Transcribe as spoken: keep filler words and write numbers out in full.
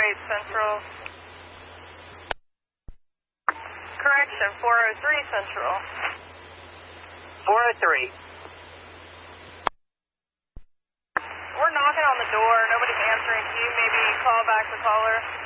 eight Central. Correction, four oh three Central. four oh three. We're knocking on the door. Nobody's answering. Can you maybe call back the caller?